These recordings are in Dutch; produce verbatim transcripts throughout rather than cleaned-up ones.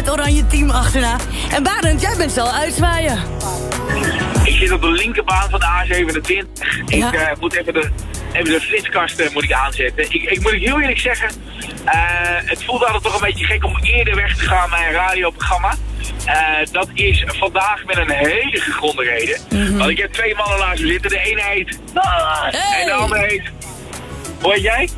het oranje team achterna. En Barend, jij bent ze al uitzwaaien. Ik zit op de linkerbaan van de A zevenentwintig. Ja. Ik uh, moet even de, even de flitskasten moet ik aanzetten. Ik, ik moet heel eerlijk zeggen, uh, het voelt altijd toch een beetje gek om eerder weg te gaan naar een radioprogramma. Uh, dat is vandaag met een hele gegronde reden. Mm-hmm. Want ik heb twee mannen naast me zitten. De ene heet... Hey. En de andere heet... Hoe heet jij?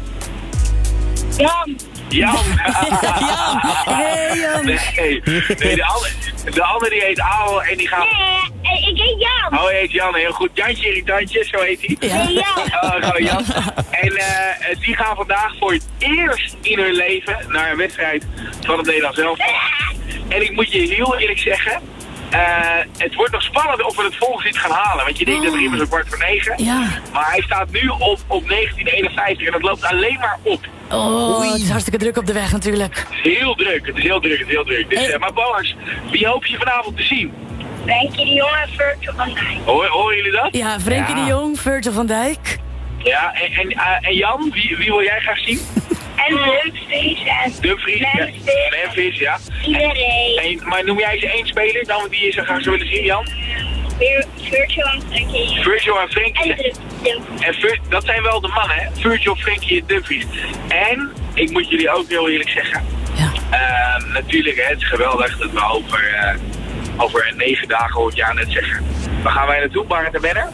Jan. Jan. Jan. Hey, Jan. Nee, nee de, andere, de andere die heet Aal en die gaat... Nee, ik heet Jan. Oh, hij heet Jan, heel goed. Jantje Irritantje, zo heet hij. Ja. Nee, Jan. Oh, gewoon Jan. En uh, die gaan vandaag voor het eerst in hun leven naar een wedstrijd van het Nederlands elftal. En ik moet je heel eerlijk zeggen, uh, het wordt nog spannend of we het volgend gaan halen. Want je denkt dat er immers een kwart voor negen. Ja. Maar hij staat nu op, op negentien eenenvijftig en dat loopt alleen maar op. Oh, het is hartstikke druk op de weg natuurlijk. Het is heel druk, het is heel druk, het is heel druk. Dus, uh, maar Boas, wie hoop je vanavond te zien? Frenkie de Jong en Virgil van Dijk. Hoor, horen jullie dat? Ja, Frenkie Ja. de Jong, Virgil van Dijk. Ja, en, en, uh, en Jan, wie, wie wil jij graag zien? En Dumfries en Dumfries, ja. Memphis. Memphis, ja. Iedereen. En, maar noem jij ze één speler dan die je zo graag zou willen zien, Jan? Vir- Virgil en Frenkie. Virgil en Frenkie. En Dumfries. En Vir- dat zijn wel de mannen, hè? Virgil, Frenkie en Dumfries. En, ik moet jullie ook heel eerlijk zeggen. Ja. Uh, natuurlijk, hè, het is geweldig dat we over, uh, over negen dagen, hoor ik jou net zeggen. Waar gaan wij naartoe, Barend en Benner?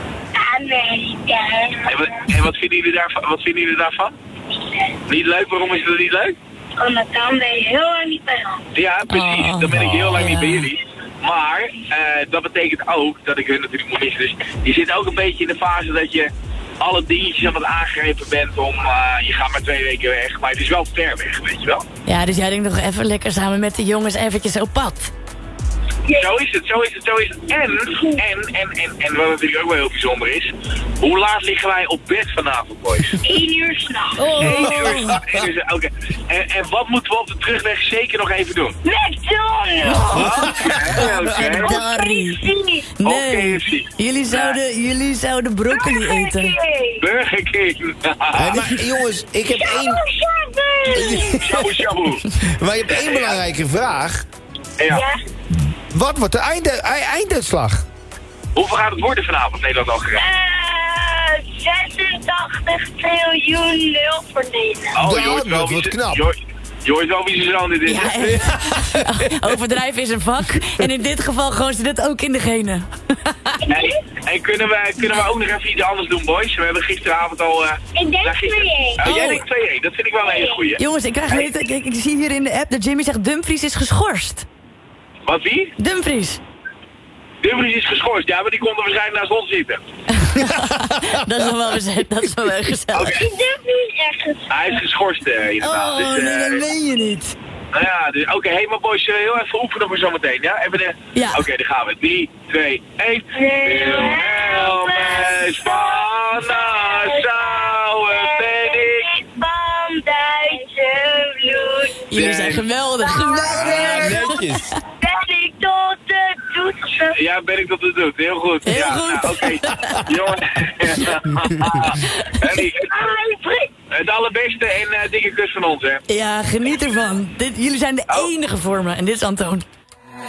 Amerika. En, wat- en wat, vinden jullie daarvan, wat vinden jullie daarvan? Niet leuk, waarom is dat niet leuk? Omdat dan ben je heel lang niet bij ons. Ja, precies. Oh. Dan ben ik heel lang Oh, niet bij ja. jullie. Maar uh, dat betekent ook dat ik hun natuurlijk moet missen. Dus je zit ook een beetje in de fase dat je alle dingetjes aan het aangrepen bent om... Uh, je gaat maar twee weken weg, maar het is wel ver weg, weet je wel. Ja, dus jij denkt nog even lekker samen met de jongens eventjes op pad. Zo is het, zo is het, zo is het. En, en, en, en, en wat natuurlijk ook wel heel bijzonder is... Hoe laat liggen wij op bed vanavond, boys? Eén uur s'nachts. Oh. Eén uur s'nachts, één uur s- Oké. En, en wat moeten we op de terugweg zeker nog even doen? McDonald's. Oké, En oké. Darry. Oké, Nee, F C. jullie zouden, jullie zouden broccoli eten. Burger King. Hey, maar jongens, ik heb één, Shabu shabu. maar je hebt één belangrijke vraag. Ja. Ja. Wat wordt de einde, ei- einduitslag? Hoeveel gaat het worden vanavond, Nederland-Algerije? Eh, zesentachtig triljoen nul voor Nederland. Oh, dat je hoort wel wordt wie ze- knap. je hoort- Je hoort wel wie zijn zoon dit is. Ja, en- overdrijven is een vak. En in dit geval gewoon zit het ook in de genen. Hey, en kunnen we, kunnen we ook nog even iets anders doen, boys? We hebben gisteravond al... Uh, Ik denk nou, gisteren- twee één. Oh, jij Oh. denkt twee één. Dat vind ik wel een hele goeie. Jongens, ik krijg weten, ik, ik zie hier in de app dat Jimmy zegt Dumfries is geschorst. Wat, wie? Dumfries. Dumfries is geschorst. Ja, maar die komt er waarschijnlijk naast ons zitten. Dat is nog wel bezet, dat is wel wel gezellig. Oké. Ik durf niet echt. Hij is geschorst, uh, inderdaad. Oh, dus, nee, uh, dat meen je niet. Nou ja, dus, oké, hey, maar boys, uh, heel even oefenen voor zometeen, ja? Even de... Ja. Oké, dan gaan we. drie, twee, één. Wilhelmus van Nassau, ben ik. Van Duitse bloed. Jullie zijn geweldig, geweldig. Netjes. Ben ik tot de toetsen. Ja, ben ik dat het doet. Heel goed. Heel ja, goed. Nou, oké. Jongen. Hey, het allerbeste en uh, dikke kus van ons, hè. Ja, geniet ervan. Dit, jullie zijn de enige voor me. En dit is Antoon.